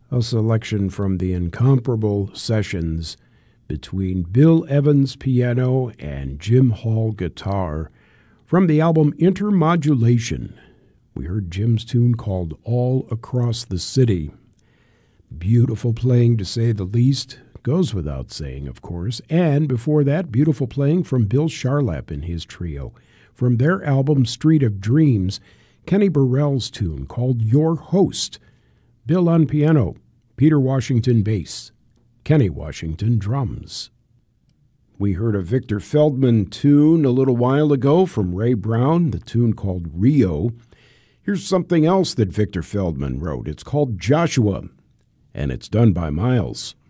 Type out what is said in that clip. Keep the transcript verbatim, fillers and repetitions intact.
A selection from the incomparable sessions between Bill Evans piano and Jim Hall guitar from the album Intermodulation. We heard Jim's tune called All Across the City. Beautiful playing, to say the least. Goes without saying, of course. And before that, beautiful playing from Bill Charlap and his trio. From their album Street of Dreams, Kenny Burrell's tune called Your Host. Bill on piano, Peter Washington bass, Kenny Washington drums. We heard a Victor Feldman tune a little while ago from Ray Brown, the tune called Rio. Here's something else that Victor Feldman wrote. It's called Joshua, and it's done by Miles.